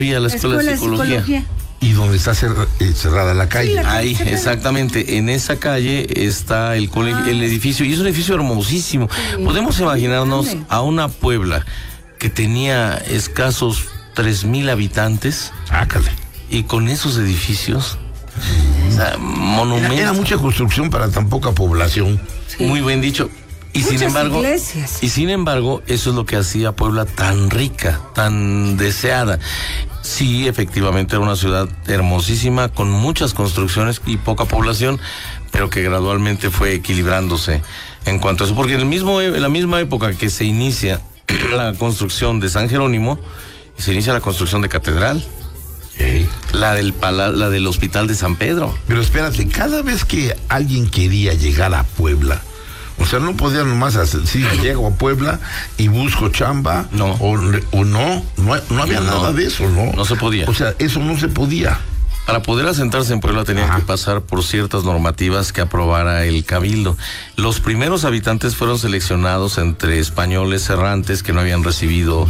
La escuela de psicología. Y donde está cerrada la calle. Sí, ahí, exactamente, en esa calle está el colegio, el edificio, y es un edificio hermosísimo. Sí, podemos imaginarnos a una Puebla que tenía escasos 3,000 habitantes. Ácale. Y con esos edificios, o sea, monumentos. Era mucha construcción para tan poca población. Sí. Muy bien dicho. Y sin embargo, eso es lo que hacía Puebla tan rica, tan deseada. Sí, efectivamente era una ciudad hermosísima, con muchas construcciones y poca población, pero que gradualmente fue equilibrándose en cuanto a eso. Porque en la misma época que se inicia la construcción de San Jerónimo, se inicia la construcción de Catedral. Okay. La del Hospital de San Pedro. Pero espérate, cada vez que alguien quería llegar a Puebla, o sea, no podía nomás hacer, sí, llego a Puebla y busco chamba. No. O no había nada de eso, ¿no? No se podía. O sea, eso no se podía. Para poder asentarse en Puebla tenían que pasar por ciertas normativas que aprobara el Cabildo. Los primeros habitantes fueron seleccionados entre españoles errantes que no habían recibido,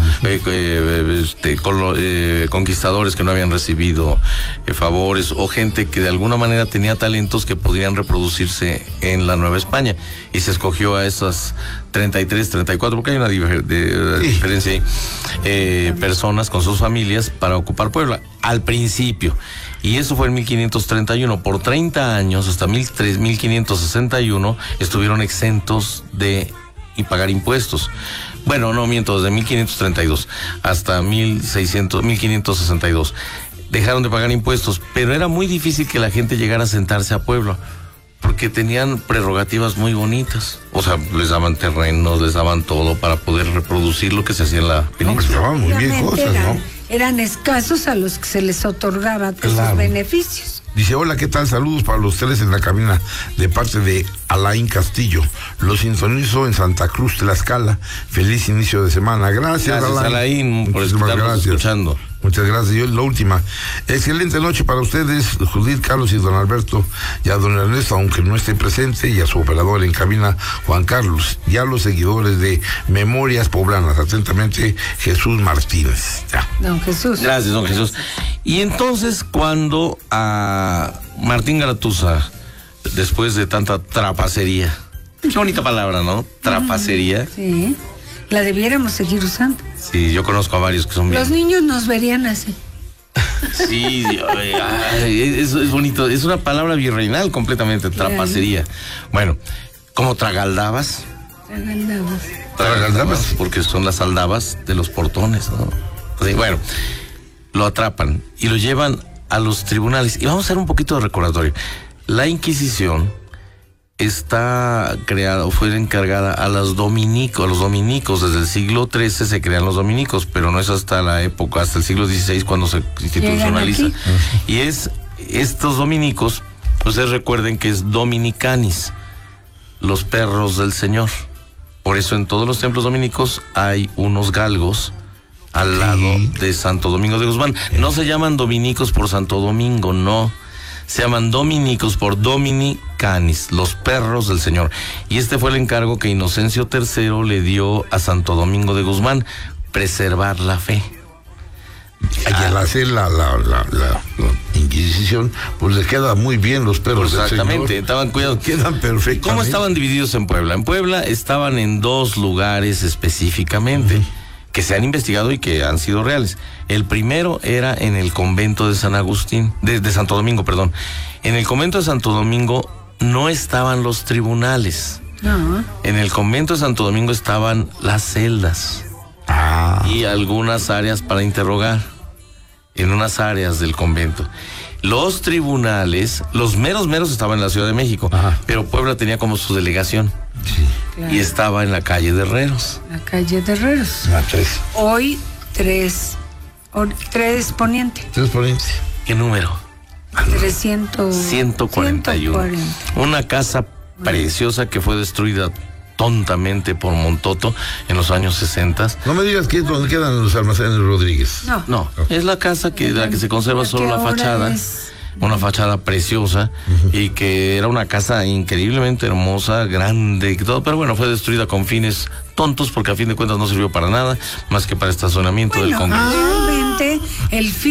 conquistadores que no habían recibido favores, o gente que de alguna manera tenía talentos que podrían reproducirse en la Nueva España. Y se escogió a esas 33, 34, porque hay una diferencia ahí, personas con sus familias para ocupar Puebla, al principio. Y eso fue en 1531. Por 30 años, hasta 1561, estuvieron exentos de pagar impuestos. Bueno, no miento, desde 1532 hasta 1562. Dejaron de pagar impuestos, pero era muy difícil que la gente llegara a sentarse a Puebla, porque tenían prerrogativas muy bonitas. O sea, les daban terrenos, les daban todo para poder reproducir lo que se hacía en la península. No, muy bien cosas, ¿no? Eran escasos a los que se les otorgaban esos beneficios. Dice, hola, ¿qué tal? Saludos para los tres en la cabina de parte de Alain Castillo. Los sintonizo en Santa Cruz, Tlaxcala. Feliz inicio de semana. Gracias Alain, por estarnos escuchando. Muchas gracias. Yo, la última. Excelente noche para ustedes, Judith, Carlos y don Alberto, y a don Ernesto, aunque no esté presente, y a su operador en cabina, Juan Carlos, y a los seguidores de Memorias Poblanas. Atentamente, Jesús Martínez. Ya. Don Jesús. Gracias, don Jesús. Y entonces, cuando a Martín Garatuza, después de tanta trapacería, qué bonita palabra, ¿no? Trapacería. Sí. La debiéramos seguir usando. Sí, yo conozco a varios que son bien. Los niños nos verían así. Sí, es bonito. Es una palabra virreinal completamente, trapacería. Bueno, como tragaldabas. Tragaldabas, porque son las aldabas de los portones, ¿no? Sí, bueno, lo atrapan y lo llevan a los tribunales. Y vamos a hacer un poquito de recordatorio. La Inquisición está creada o fue encargada a los dominicos. Desde el siglo XIII se crean los dominicos, pero no es hasta la época, hasta el siglo XVI cuando se institucionaliza. Y estos dominicos, ustedes recuerden que es Dominicanis, los perros del Señor. Por eso en todos los templos dominicos hay unos galgos al lado de Santo Domingo de Guzmán. No se llaman dominicos por Santo Domingo, no. Se llaman dominicos por Dominicanis, los perros del Señor. Y este fue el encargo que Inocencio III le dio a Santo Domingo de Guzmán, preservar la fe. Y al hacer la Inquisición, pues le queda muy bien los perros del Señor. Exactamente, estaban cuidados. Quedan perfectamente. ¿Cómo estaban divididos en Puebla? En Puebla estaban en 2 lugares específicamente, que se han investigado y que han sido reales. El primero era en el convento de San Agustín, de Santo Domingo, perdón. En el convento de Santo Domingo no estaban los tribunales. No. En el convento de Santo Domingo estaban las celdas. Y algunas áreas para interrogar. En unas áreas del convento. Los tribunales, los meros estaban en la Ciudad de México. Pero Puebla tenía como su delegación. Sí. Claro. Y estaba en la calle de Herreros. La calle de Herreros. Hoy 3 Poniente. 3 Poniente. ¿Qué número? 141. Una casa preciosa que fue destruida tontamente por Montoto en los años 60. No me digas que es donde quedan los almacenes Rodríguez. No, es la casa que la que se conserva solo la fachada. Una fachada preciosa y que era una casa increíblemente hermosa, grande y todo, pero bueno, fue destruida con fines tontos porque a fin de cuentas no sirvió para nada más que para estacionamiento del Congreso. Realmente precisamente el